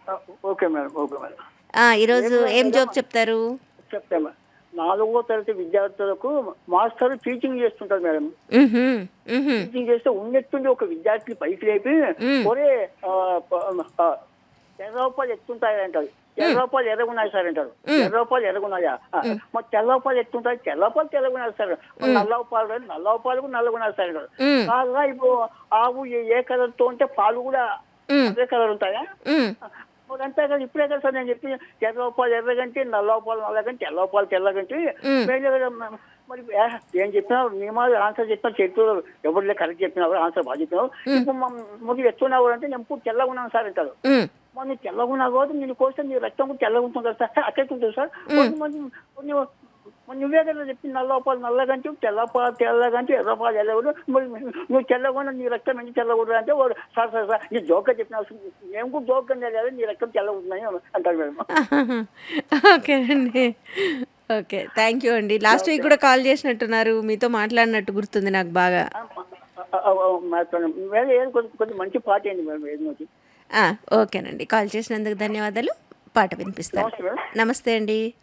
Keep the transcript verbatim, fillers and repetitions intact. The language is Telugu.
ఆ, ఓకే మేడం, ఓకే మేడం. ఆ, ఏం ఈరోజు లేదు ఏం మేడం, జోక్ చెప్తారు? చెప్తాను. నాలుగో తరగతి విద్యార్థులకు మాస్టర్ టీచింగ్ చేస్తుంటారు మేడం. మ్హూ, మ్హూ, టీచింగ్ చేస్తే ఉన్నట్టుండి ఒక విద్యార్థిని పైకి లేపి, మ్, ఒరే ఆ, ప- ఆ, ఎర్ర రూపాయలు ఎత్తుంటాయి అంటారు. ఎర్ర మ్, రూపాయలు ఎర్రగున్నాయి సార్ అంటారు. మ్, ఎర్ర రూపాయలు ఎర్రగున్నాయా? ఆ, మ్, మరి తెల్ల రూపాయలు ఎత్తుంటాయి. తెల్ల రూపాయలు తెల్లగున్నారు సార్. మరి మ్, నల్ల రూపాయలు నల్ల రూపాయలు కూడా నల్లగున్నారు సార్ అంటారు. మ్, కాదుగా ఇప్పుడు ఆవు ఏ ఏ కలర్ తో ఉంటే పాలు కూడా మ్, అదే కలర్ ఉంటాయా? మ్. మరి అంతే కదా, ఇప్పుడే కదా సార్ నేను చెప్పి, ఎర్ర రూపాయలు ఎర్రగంటి, నల్ల రూపాయలు నల్లగంటి, తెల్ల రూపాయలు తెల్లగంటి. మ్. మేమే కదా మ- మరి ఏ, ఏం చెప్పినా నియమాలు ఆన్సర్ చెప్పినా చెట్టు ఎవరిలే కరెక్ట్ చెప్పినావు, ఆన్సర్ బాగా చెప్పినావు. హ్మ్. ఇప్పుడు ముందు ఎత్తున్నావు అంటే నేను ఇప్పుడు తెల్లగా ఉన్నాను సార్ అంటారు. హ్మ్. మరి నీ తెల్లగా ఉన్నావు కాబట్టి నేను కోసం నీ రక్తం కూడా తెల్లగా ఉంటుంది కదా సార్. అట్లయితే ఉంటుంది సార్. హ్మ్. మరి మరి మరి మరి నువ్వే కదా చెప్పి నల్ల రూపాయలు నల్లగంటి, తెల్లపాలు తెల్లగంటి, ఎర్రపాలు ఎర్రగడు. మరి నువ్వు తెల్లగా నీ రక్తం ఎందుకు తెల్లకూడదు అంటే వాడు సార్ సార్ సార్ నీ జోక్గా చెప్పిన మేము కూడా జోక్ అనేది కదా, నీ రక్తం తెల్లగా ఉంటుందని అంటారు మేడం. ఓకేనండి. ఓకే. థ్యాంక్ యూ అండి. Last week okay. గూడా కాల్ చేసినట్టున్నారు. మీతో మాట్లాడినట్టు గుర్తుంది నాకు బాగా. ఆ, ఆ, ఆ, ఆ, మాట్లాడండి. వేరే ఏదో కొంచెం కొంచెం మంచి పాట ఏంటి మేడం ఏది నుంచి? ఆ! ఓకేనండి. కాల్ చేసినందుకు ధన్యవాదాలు. పాట వినిపిస్తాను. నమస్తే మేడం. నమస్తే అండి.